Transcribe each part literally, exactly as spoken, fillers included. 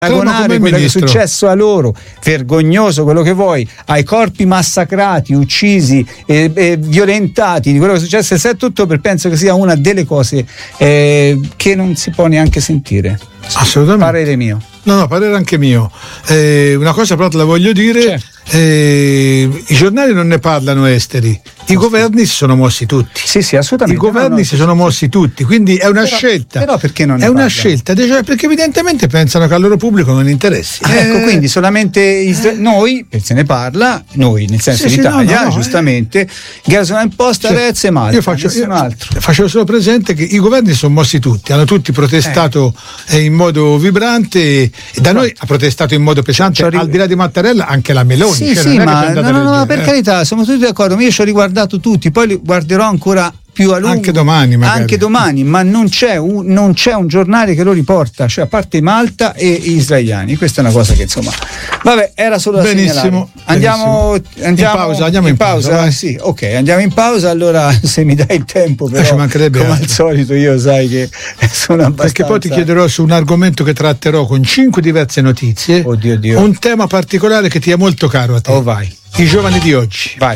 paragonare quello che è successo a loro, vergognoso quello che vuoi, ai corpi massacrati, uccisi e, e violentati di quello che è successo a sette ottobre, penso che sia una delle cose eh, che non si può neanche sentire. Assolutamente. Parere mio. No, no, parere anche mio. Eh, una cosa però te la voglio dire, certo. eh, i giornali non ne parlano esteri, i governi si sono mossi tutti. Sì, sì, assolutamente. I governi no, no, si sono mossi tutti, quindi è una però, scelta. Però perché non ne È una parla? scelta, cioè, perché evidentemente pensano che al loro pubblico non interessi. Ah, eh, ecco, quindi solamente Isra- noi, se ne parla, noi nel senso sì, d'Italia, sì, no, no, giustamente, Gasona imposta, cioè, Arezzo e Malta. Io faccio, nessun altro. Io faccio solo presente che i governi sono mossi tutti, hanno tutti protestato eh. in modo vibrante, e da noi ha protestato in modo pesante, ri- al di là di Mattarella anche la Meloni. Sì, cioè, sì, non è ma che no, no, no, per eh. carità, siamo tutti d'accordo, ma io ci ho riguardato tutti, poi li guarderò ancora più a lungo, anche domani magari. anche domani, ma non c'è, un, non c'è un giornale che lo riporta, cioè a parte Malta e gli israeliani. Questa è una cosa che insomma vabbè, era solo da benissimo, segnalare. Andiamo, benissimo. andiamo in pausa andiamo in, in pausa, pausa sì, ok, andiamo in pausa. Allora se mi dai il tempo, però, eh, ci mancherebbe come altro. al solito io sai che sono abbastanza, perché poi ti chiederò su un argomento che tratterò con cinque diverse notizie. Oddio, Dio. Un tema particolare che ti è molto caro a te. Oh, vai. I giovani di oggi. Vai.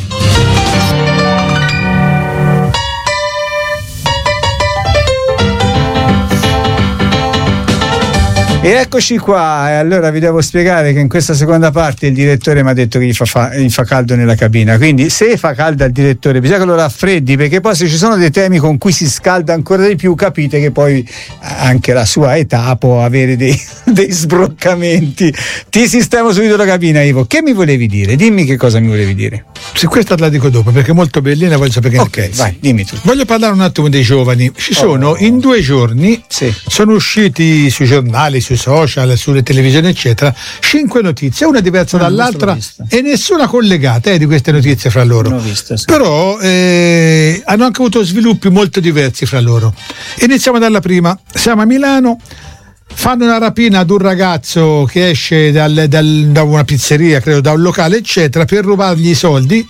E eccoci qua, e allora vi devo spiegare che in questa seconda parte il direttore mi ha detto che gli fa, fa, gli fa caldo nella cabina, quindi se fa caldo al direttore bisogna che lo raffreddi, perché poi se ci sono dei temi con cui si scalda ancora di più, capite che poi anche la sua età può avere dei, dei sbroccamenti. Ti sistemo subito la cabina, Ivo. Che mi volevi dire? Dimmi che cosa mi volevi dire. Se questa te la dico dopo, perché è molto bellina, voglio sapere che ok, ne pensi. vai, dimmi tu. Voglio parlare un attimo dei giovani. Ci sono oh. in due giorni sì. sono usciti sui giornali, sui social, sulle televisioni eccetera, cinque notizie, una diversa no, dall'altra e nessuna collegata eh, di queste notizie fra loro. Vista, sì. Però eh, hanno anche avuto sviluppi molto diversi fra loro. Iniziamo dalla prima. Siamo a Milano. Fanno una rapina ad un ragazzo che esce dal, dal, da una pizzeria, credo da un locale eccetera, per rubargli i soldi,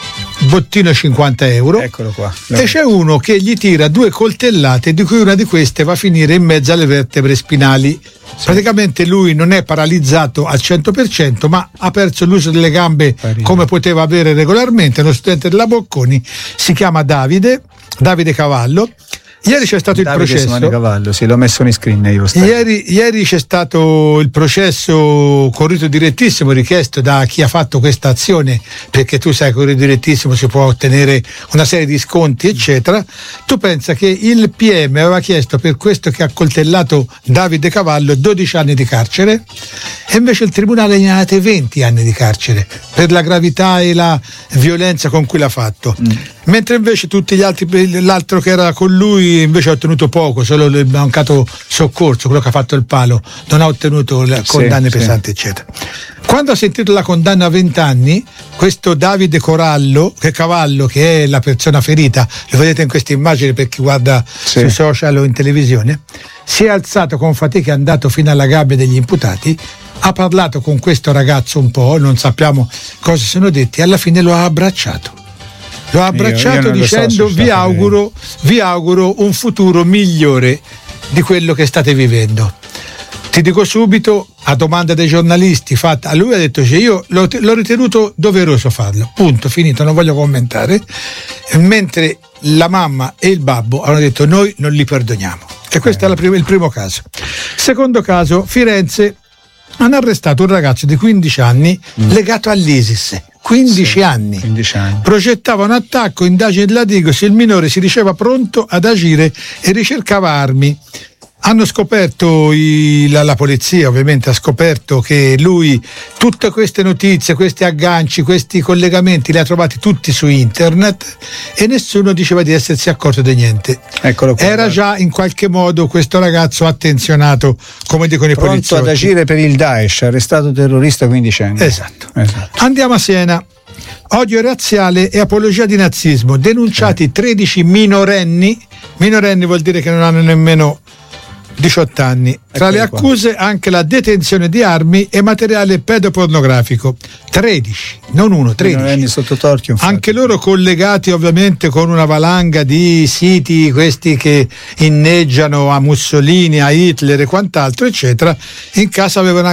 bottino cinquanta euro. Eccolo qua. E c'è uno che gli tira due coltellate, di cui una di queste va a finire in mezzo alle vertebre spinali. Sì. Praticamente lui non è paralizzato al cento per cento, ma ha perso l'uso delle gambe Parino. come poteva avere regolarmente. Uno studente della Bocconi, si chiama Davide Davide Cavallo. Ieri c'è stato Davide il processo. Simone Cavallo, sì, l'ho messo in screen io. Ieri, ieri c'è stato il processo con rito direttissimo richiesto da chi ha fatto questa azione, perché tu sai che con rito direttissimo si può ottenere una serie di sconti eccetera. Tu pensa che il P M aveva chiesto per questo che ha coltellato Davide Cavallo dodici anni di carcere e invece il tribunale gli ha dato venti anni di carcere per la gravità e la violenza con cui l'ha fatto. Mm. Mentre invece tutti gli altri, l'altro che era con lui invece ha ottenuto poco, solo il mancato soccorso, quello che ha fatto il palo, non ha ottenuto le condanne sì, pesanti sì. eccetera. Quando ha sentito la condanna a venti anni, questo Davide Corallo, che Cavallo, che è la persona ferita, lo vedete in queste immagini per chi guarda sì. sui social o in televisione, si è alzato con fatica, è andato fino alla gabbia degli imputati, ha parlato con questo ragazzo un po', non sappiamo cosa sono detti, e alla fine lo ha abbracciato. Lo ha abbracciato io, io dicendo so vi auguro, vi auguro un futuro migliore di quello che state vivendo. Ti dico subito, a domanda dei giornalisti fatta, a lui ha detto cioè, io l'ho, l'ho ritenuto doveroso farlo, punto, finito, non voglio commentare, mentre la mamma e il babbo hanno detto noi non li perdoniamo. E questo eh. è la prima, il primo caso. Secondo caso, Firenze, hanno arrestato un ragazzo di quindici anni mm. legato all'ISIS. quindici, sì, anni. quindici anni. Progettava un attacco, indagine della Digos, il minore si diceva pronto ad agire e ricercava armi. Hanno scoperto, i, la, la polizia ovviamente ha scoperto che lui tutte queste notizie, questi agganci, questi collegamenti li ha trovati tutti su internet e nessuno diceva di essersi accorto di niente. Eccolo qua. Era già in qualche modo questo ragazzo attenzionato, come dicono i poliziotti. Pronto ad agire per il Daesh, arrestato terrorista quindici anni. Esatto. esatto. Andiamo a Siena. Odio razziale e apologia di nazismo. Denunciati eh. tredici minorenni. Minorenni vuol dire che non hanno nemmeno diciotto anni. Tra Eccoli le accuse anche la detenzione di armi e materiale pedopornografico. tredici, non uno, tredici. Sotto torchio, anche loro collegati ovviamente con una valanga di siti, questi che inneggiano a Mussolini, a Hitler e quant'altro, eccetera. In casa avevano